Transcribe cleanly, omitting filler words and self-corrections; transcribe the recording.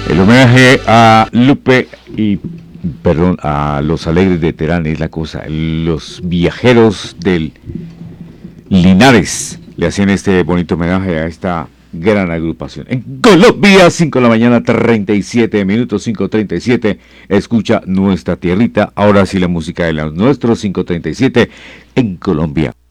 El homenaje a Lupe y, perdón, a los Alegres de Terán es la cosa. Los viajeros del Linares le hacían este bonito homenaje a esta gran agrupación. En Colombia, 5 de la mañana, 37 minutos, 5:37. Escucha nuestra tierrita. Ahora sí la música de los nuestros, 5:37 en Colombia.